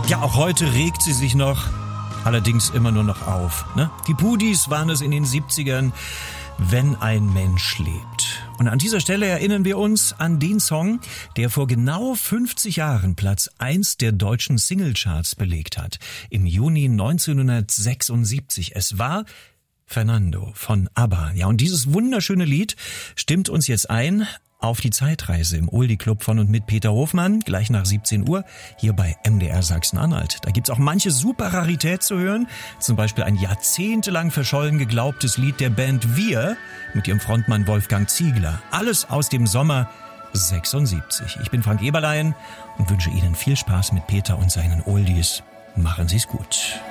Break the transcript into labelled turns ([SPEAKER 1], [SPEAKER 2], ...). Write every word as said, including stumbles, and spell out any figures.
[SPEAKER 1] Ja, auch heute regt sie sich noch, allerdings immer nur noch auf. Ne? Die Pudis waren es in den siebzigern, wenn ein Mensch lebt. Und an dieser Stelle erinnern wir uns an den Song, der vor genau fünfzig Jahren Platz eins der deutschen Singlecharts belegt hat. Im Juni neunzehnhundertsechsundsiebzig. Es war Fernando von ABBA. Ja, und dieses wunderschöne Lied stimmt uns jetzt ein auf die Zeitreise im Oldie-Club von und mit Peter Hofmann, gleich nach siebzehn Uhr, hier bei M D R Sachsen-Anhalt. Da gibt's auch manche super Rarität zu hören, zum Beispiel ein jahrzehntelang verschollen geglaubtes Lied der Band Wir mit ihrem Frontmann Wolfgang Ziegler. Alles aus dem Sommer sechsundsiebzig. Ich bin Frank Eberlein und wünsche Ihnen viel Spaß mit Peter und seinen Oldies. Machen Sie's gut.